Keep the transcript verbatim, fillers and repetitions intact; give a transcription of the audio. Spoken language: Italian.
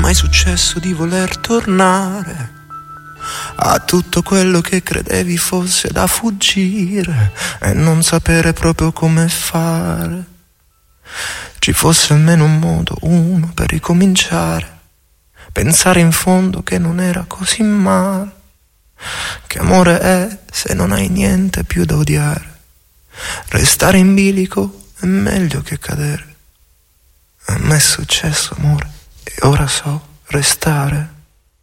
mai successo di voler tornare a tutto quello che credevi fosse da fuggire e non sapere proprio come fare? Ci fosse almeno un modo, uno, per ricominciare, pensare in fondo che non era così male. Che amore è se non hai niente più da odiare? Restare in bilico è meglio che cadere. A me è successo, amore, e ora so restare.